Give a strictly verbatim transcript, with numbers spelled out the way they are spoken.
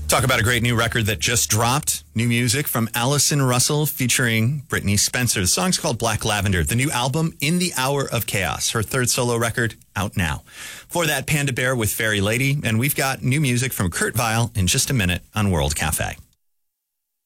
Talk about a great new record that just dropped. New music from Allison Russell featuring Brittany Spencer. The song's called Black Lavender. The new album, In the Hour of Chaos. Her third solo record, out now. For that, Panda Bear with Fairy Lady. And we've got new music from Kurt Vile in just a minute on World Cafe.